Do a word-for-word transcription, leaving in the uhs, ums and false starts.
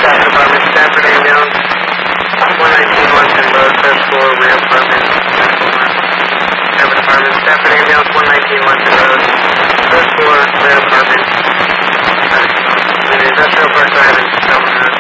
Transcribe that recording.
Stafford Apartment, Stafford ambulance, one nineteen Weston Road, first floor, rear apartment, Stafford Apartment, Stafford ambulance, one nineteen Weston Road, first floor, rear